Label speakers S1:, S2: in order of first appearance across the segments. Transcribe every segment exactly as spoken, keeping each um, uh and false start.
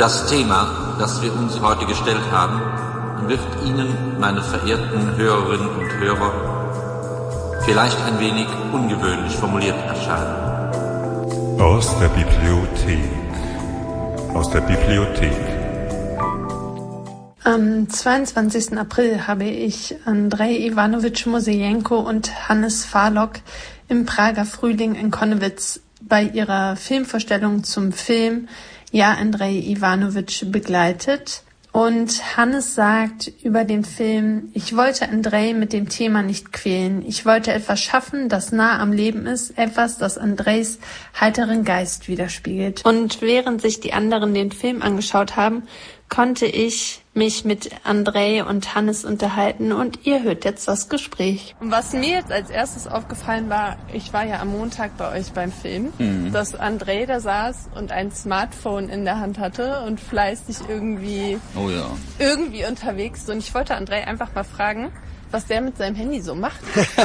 S1: Das Thema, das wir uns heute gestellt haben, wird Ihnen, meine verehrten Hörerinnen und Hörer, vielleicht ein wenig ungewöhnlich formuliert erscheinen.
S2: Aus der Bibliothek. Aus der Bibliothek.
S3: Am zweiundzwanzigsten April habe ich Andrei Iwanowitsch Mosejenko und Hannes Farlock im Prager Frühling in Konnewitz bei ihrer Filmvorstellung zum Film Ja, Andrei Iwanowitsch begleitet. Und Hannes sagt über den Film: Ich wollte Andrei mit dem Thema nicht quälen. Ich wollte etwas schaffen, das nah am Leben ist, etwas, das Andreis heiteren Geist widerspiegelt. Und während sich die anderen den Film angeschaut haben, konnte ich mich mit Andrei und Hannes unterhalten und ihr hört jetzt das Gespräch. Was mir jetzt als erstes aufgefallen war, ich war ja am Montag bei euch beim Film, mhm. dass Andrei da saß und ein Smartphone in der Hand hatte und fleißig irgendwie,
S4: oh ja.
S3: irgendwie unterwegs. Und ich wollte Andrei einfach mal fragen, was der mit seinem Handy so macht.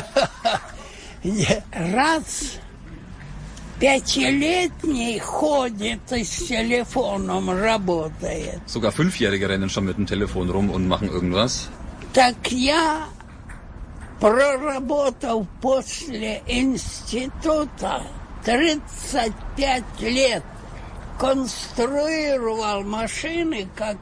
S5: Раз пятилетний ходит и с телефоном работает.
S4: Sogar Fünfjährige rennen schon mit dem Telefon rum und machen irgendwas.
S5: Так я, проработав после института тридцать пять лет, конструировал машины, как